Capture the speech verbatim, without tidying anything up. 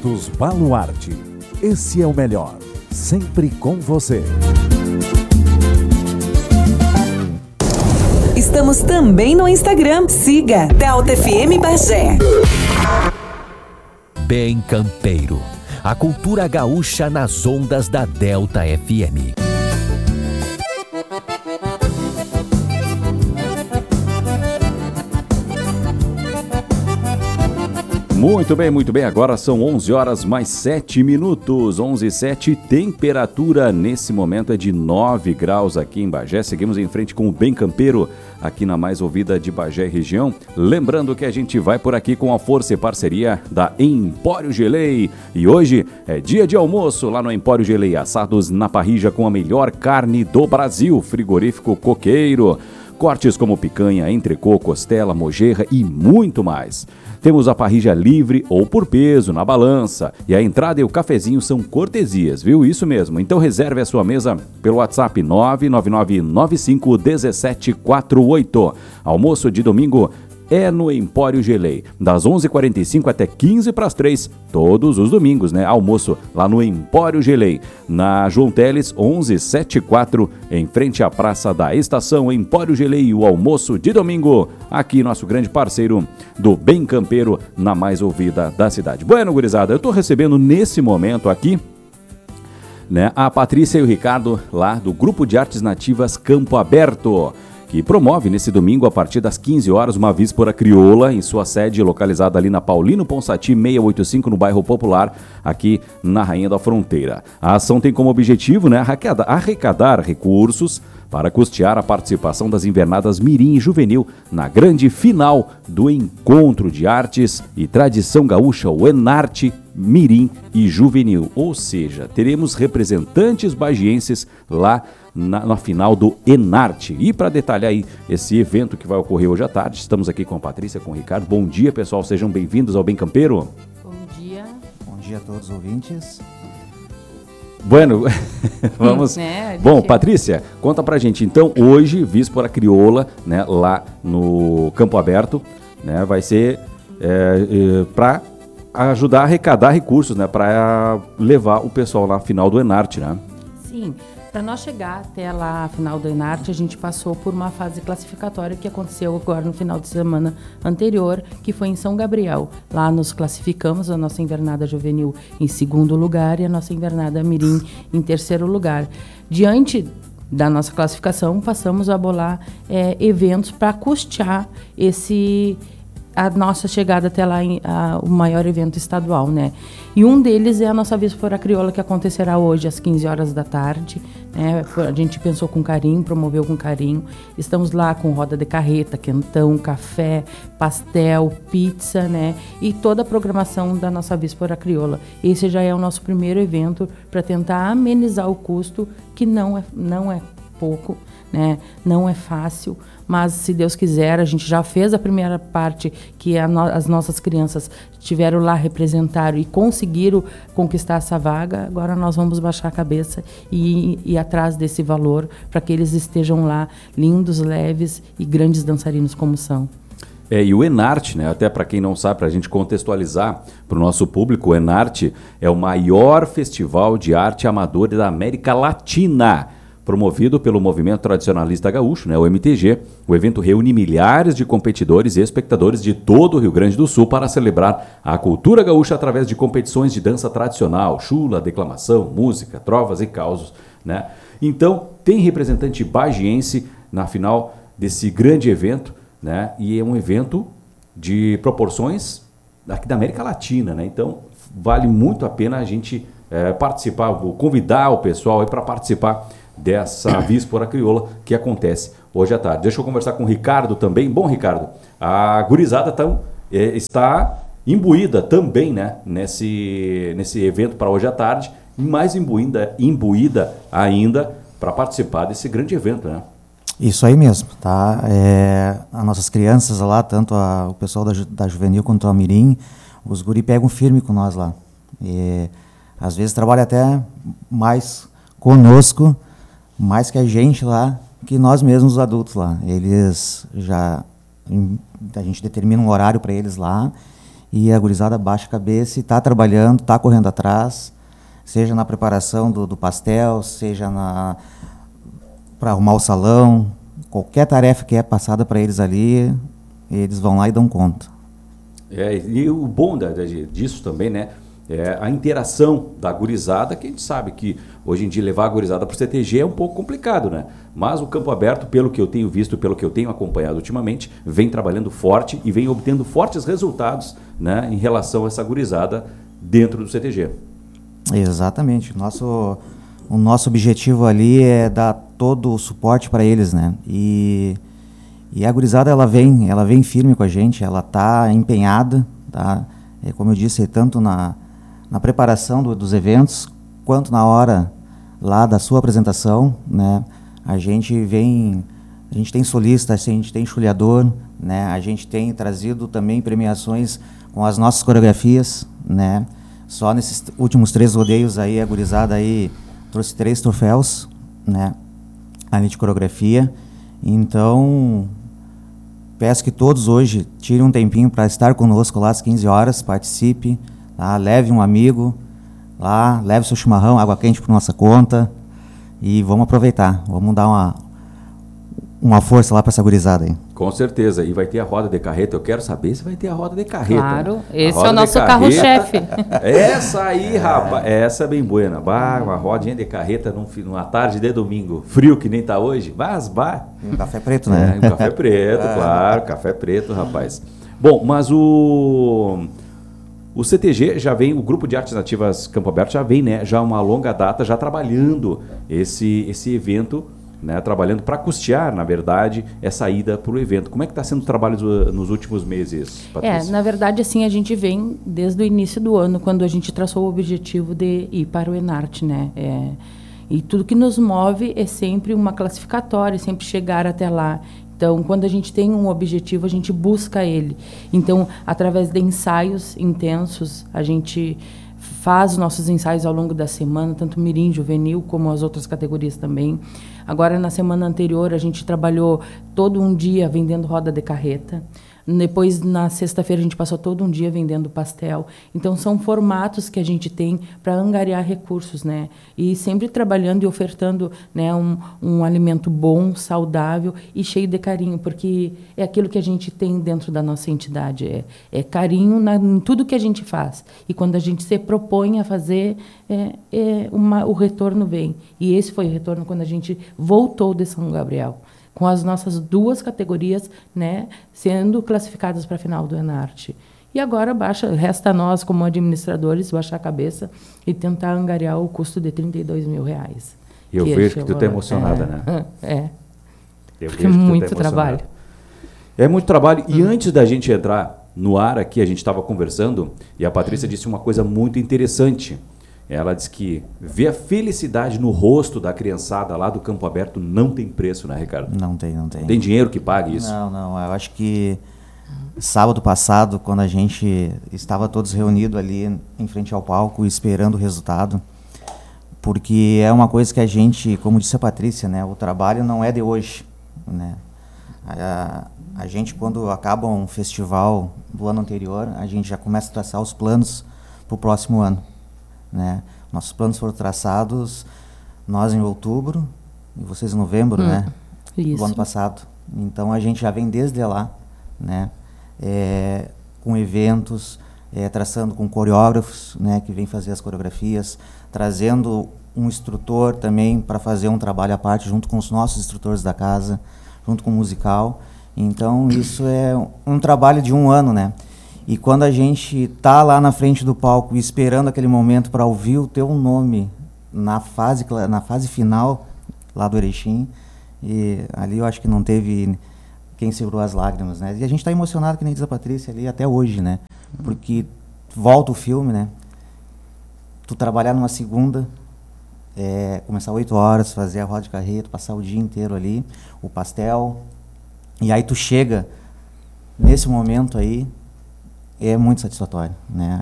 Postos Baluarte. Esse é o melhor, sempre com você. Estamos também no Instagram. Siga Delta F M Bagé. Bem Campeiro, a cultura gaúcha nas ondas da Delta F M. Muito bem, muito bem. Agora são onze horas mais sete minutos. onze e sete. Temperatura nesse momento é de nove graus aqui em Bagé. Seguimos em frente com o Bem Campeiro aqui na mais ouvida de Bagé e região. Lembrando que a gente vai por aqui com a força e parceria da Empório Gelei. E hoje é dia de almoço lá no Empório Gelei. Assados na parrilla com a melhor carne do Brasil. Frigorífico Coqueiro. Cortes como picanha, entrecô, costela, mojerra e muito mais. Temos a parrilla livre ou por peso na balança. E a entrada e o cafezinho são cortesias, viu? Isso mesmo. Então reserve a sua mesa pelo WhatsApp nove nove nove nove cinco um sete quatro oito. Almoço de domingo é no Empório Gelei, das onze e quarenta e cinco até quinze para as três, todos os domingos, né? Almoço lá no Empório Gelei, na João Teles mil e setenta e quatro, em frente à Praça da Estação. Empório Gelei, o almoço de domingo, aqui nosso grande parceiro do Bem Campeiro, na mais ouvida da cidade. Bueno, gurizada, eu estou recebendo nesse momento aqui, né, a Patrícia e o Ricardo, lá do Grupo de Artes Nativas Campo Aberto, que promove nesse domingo, a partir das quinze horas, uma víspora crioula em sua sede localizada ali na Paulino Ponsati seiscentos e oitenta e cinco, no bairro Popular, aqui na Rainha da Fronteira. A ação tem como objetivo, né, arrecadar, arrecadar recursos para custear a participação das invernadas Mirim e Juvenil na grande final do Encontro de Artes e Tradição Gaúcha, o Enarte Mirim e Juvenil. Ou seja, teremos representantes bagienses lá Na, na final do Enarte. E para detalhar aí esse evento que vai ocorrer hoje à tarde, estamos aqui com a Patrícia, com o Ricardo. Bom dia, pessoal, sejam bem-vindos ao Bem Campeiro. Bom dia. Bom dia a todos os ouvintes. Bueno, vamos... Hum, é, gente... Bom, Patrícia, conta pra gente, então, hoje, víspora crioula, né, lá no Campo Aberto, né, vai ser é, é, para ajudar a arrecadar recursos, né, para levar o pessoal lá na final do Enarte, né? Sim. Para nós chegar até lá a final do Enarte, a gente passou por uma fase classificatória que aconteceu agora no final de semana anterior, que foi em São Gabriel. Lá nos classificamos, a nossa invernada juvenil em segundo lugar e a nossa invernada mirim em terceiro lugar. Diante da nossa classificação, passamos a bolar é, eventos para custear esse... a nossa chegada até lá, em, a, o maior evento estadual, né? E um deles é a nossa Víspora Crioula, que acontecerá hoje às quinze horas da tarde, né? A gente pensou com carinho, promoveu com carinho. Estamos lá com roda de carreta, quentão, café, pastel, pizza, né? E toda a programação da nossa Víspora Crioula. Esse já é o nosso primeiro evento para tentar amenizar o custo, que não é, não é pouco, né? Não é fácil, mas se Deus quiser, a gente já fez a primeira parte, que a no, as nossas crianças estiveram lá, representaram e conseguiram conquistar essa vaga. Agora nós vamos baixar a cabeça e ir atrás desse valor para que eles estejam lá lindos, leves e grandes dançarinos como são. É, e o Enarte, né, até para quem não sabe, para a gente contextualizar para o nosso público, o Enarte é o maior festival de arte amadora da América Latina, promovido pelo Movimento Tradicionalista Gaúcho, né, o M T G. O evento reúne milhares de competidores e espectadores de todo o Rio Grande do Sul para celebrar a cultura gaúcha através de competições de dança tradicional, chula, declamação, música, trovas e causos, né? Então, tem representante bagiense na final desse grande evento, né? E é um evento de proporções aqui da América Latina, né? Então, vale muito a pena a gente é, participar, vou convidar o pessoal aí para participar dessa Víspora Crioula que acontece hoje à tarde. Deixa eu conversar com o Ricardo também. Bom, Ricardo, a gurizada tão, é, está imbuída também, né, nesse, nesse evento para hoje à tarde, e mais imbuída, imbuída ainda para participar desse grande evento, né? Isso aí mesmo, tá? É, as nossas crianças lá, tanto a, o pessoal da, da Juvenil quanto a Mirim, os guri pegam firme com nós lá. E, às vezes trabalha até mais conosco, mais que a gente lá, que nós mesmos, os adultos lá. Eles já... A gente determina um horário para eles lá e a gurizada baixa a cabeça e está trabalhando, está correndo atrás, seja na preparação do, do pastel, seja na para arrumar o salão, qualquer tarefa que é passada para eles ali, eles vão lá e dão conta. É, e o bom da, da, disso também, né, é a interação da gurizada, que a gente sabe que hoje em dia levar a gurizada para o C T G é um pouco complicado, né? Mas o Campo Aberto, pelo que eu tenho visto, pelo que eu tenho acompanhado ultimamente, vem trabalhando forte e vem obtendo fortes resultados, né, em relação a essa gurizada dentro do C T G. Exatamente. Nosso, o nosso objetivo ali é dar todo o suporte para eles, né? E, e a gurizada, ela vem, ela vem firme com a gente, ela está empenhada, tá? É, como eu disse, tanto na, na preparação do, dos eventos, quanto na hora lá da sua apresentação, né? A gente vem, a gente tem solista, a gente tem chulhador, né? A gente tem trazido também premiações com as nossas coreografias, né? Só nesses últimos três rodeios aí, a gurizada aí trouxe três troféus, né? Ali de coreografia. Então, peço que todos hoje tirem um tempinho para estar conosco lá às quinze horas, participe, tá? Leve um amigo lá, leve seu chimarrão, água quente por nossa conta e vamos aproveitar, vamos dar uma, uma força lá para essa gurizada aí. Com certeza, e vai ter a roda de carreta, eu quero saber se vai ter a roda de carreta. Claro, esse roda é o nosso carro-chefe. Essa aí, rapaz, essa é bem buena. Bah, uma rodinha de carreta num, numa tarde de domingo, frio que nem tá hoje, mas bah. E um café preto, né? É, um café preto, claro, café preto, rapaz. Bom, mas o... O C T G já vem, o Grupo de Artes Nativas Campo Aberto já vem, né, já uma longa data, já trabalhando esse, esse evento, né, trabalhando para custear, na verdade, essa ida para o evento. Como é que está sendo o trabalho do, nos últimos meses, Patrícia? É, na verdade, assim, a gente vem desde o início do ano, quando a gente traçou o objetivo de ir para o Enarte, né? É, e tudo que nos move é sempre uma classificatória, sempre chegar até lá. Então, quando a gente tem um objetivo, a gente busca ele. Então, através de ensaios intensos, a gente faz os nossos ensaios ao longo da semana, tanto mirim, juvenil, como as outras categorias também. Agora, na semana anterior, a gente trabalhou todo um dia vendendo roda de carreta. Depois, na sexta-feira, a gente passou todo um dia vendendo pastel. Então, são formatos que a gente tem para angariar recursos, né? E sempre trabalhando e ofertando, né, um, um alimento bom, saudável e cheio de carinho, porque é aquilo que a gente tem dentro da nossa entidade. É, é carinho na, em tudo que a gente faz. E quando a gente se propõe a fazer, é, é uma, o retorno vem. E esse foi o retorno quando a gente voltou de São Gabriel, com as nossas duas categorias, né, sendo classificadas para a final do Enarte. E agora baixa, resta a nós, como administradores, baixar a cabeça e tentar angariar o custo de trinta e dois mil reais. Eu que vejo que tu está é, emocionada, né? É. Eu Porque é muito tá trabalho. É muito trabalho. E Hum. antes da gente entrar no ar aqui, a gente estava conversando e a Patrícia disse uma coisa muito interessante. Ela disse que ver a felicidade no rosto da criançada lá do Campo Aberto não tem preço, né, Ricardo? Não tem, não tem. Tem dinheiro que pague isso? Não, não. Eu acho que sábado passado, quando a gente estava todos reunidos ali em frente ao palco, esperando o resultado, porque é uma coisa que a gente, como disse a Patrícia, né, o trabalho não é de hoje, né? A, a gente, quando acaba um festival do ano anterior, a gente já começa a traçar os planos para o próximo ano. Né? Nossos planos foram traçados, nós em outubro e vocês em novembro, hum, né? Isso. Do ano passado. Então a gente já vem desde lá, né? É, com eventos, é, traçando com coreógrafos, né? Que vêm fazer as coreografias, trazendo um instrutor também para fazer um trabalho à parte junto com os nossos instrutores da casa, junto com o musical. Então isso é um, um trabalho de um ano, né? E quando a gente tá lá na frente do palco esperando aquele momento para ouvir o teu nome na fase, na fase final lá do Erechim, e ali eu acho que não teve quem segurou as lágrimas, né? E a gente está emocionado, que nem diz a Patrícia ali, até hoje, né? Porque volta o filme, né? Tu trabalhar numa segunda, é, começar oito horas, fazer a roda de carreta, passar o dia inteiro ali, o pastel, e aí tu chega nesse momento aí, é muito satisfatório, né?